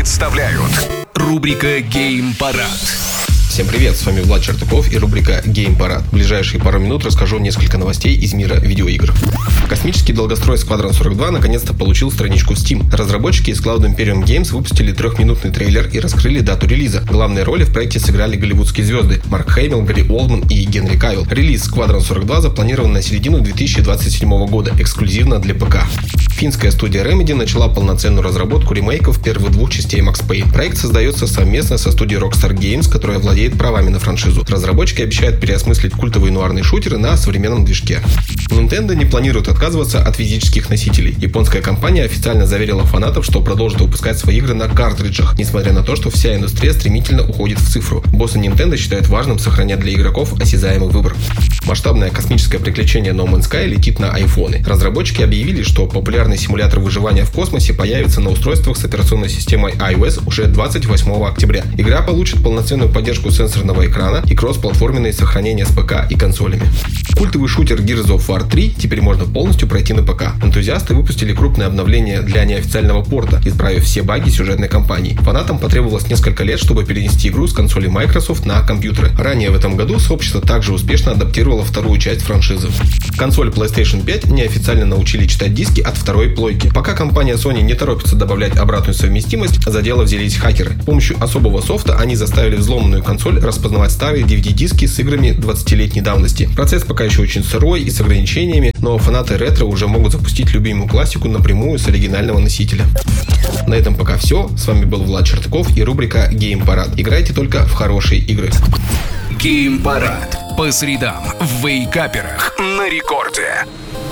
представляют рубрика «Геймпарад». Всем привет, с вами Влад Чертыков и рубрика «Геймпарад». В ближайшие пару минут расскажу несколько новостей из мира видеоигр. Космический долгострой Squadron 42 наконец-то получил страничку в Steam. Разработчики из Cloud Imperium Games выпустили 3-минутный трейлер и раскрыли дату релиза. Главные роли в проекте сыграли голливудские звезды Марк Хэмилл, Гарри Олдман и Генри Кавилл. Релиз Squadron 42 запланирован на середину 2027 года, эксклюзивно для ПК. Финская студия Remedy начала полноценную разработку ремейков первых двух частей Max Payne. Проект создается совместно со студией Rockstar Games, которая владеет правами на франшизу. Разработчики обещают переосмыслить культовые нуарные шутеры на современном движке. Nintendo не планирует отказываться от физических носителей. Японская компания официально заверила фанатов, что продолжит выпускать свои игры на картриджах, несмотря на то, что вся индустрия стремительно уходит в цифру. Боссы Nintendo считают важным сохранять для игроков осязаемый выбор. Масштабное космическое приключение No Man's Sky летит на айфоны. Разработчики объявили, что популярный симулятор выживания в космосе появится на устройствах с операционной системой iOS уже 28 октября. Игра получит полноценную поддержку сенсорного экрана и кросс-платформенное сохранение с ПК и консолями. Культовый шутер Gears of War 3 теперь можно полностью пройти на ПК. Энтузиасты выпустили крупное обновление для неофициального порта, исправив все баги сюжетной кампании. Фанатам потребовалось несколько лет, чтобы перенести игру с консоли Microsoft на компьютеры. Ранее в этом году сообщество также успешно адаптировало вторую часть франшизы. Консоль PlayStation 5 неофициально научили читать диски от второй плойки. Пока компания Sony не торопится добавлять обратную совместимость, за дело взялись хакеры. С помощью особого софта они заставили взломанную консоль распознавать старые DVD-диски с играми 20-летней давности. Процесс пока еще очень сырой и с ограничениями, но фанаты ретро уже могут запустить любимую классику напрямую с оригинального носителя. На этом пока все. С вами был Влад Чертыков и рубрика «Геймпарад». Играйте только в хорошие игры. «Геймпарад» по средам в вейкаперах на рекорде.